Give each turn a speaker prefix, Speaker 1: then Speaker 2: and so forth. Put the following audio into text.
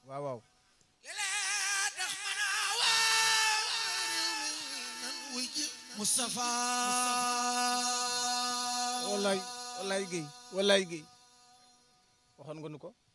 Speaker 1: waaw waaw
Speaker 2: Moustapha
Speaker 1: wallaay wallaay Guèye wallaay Guèye waxoon nga nu ko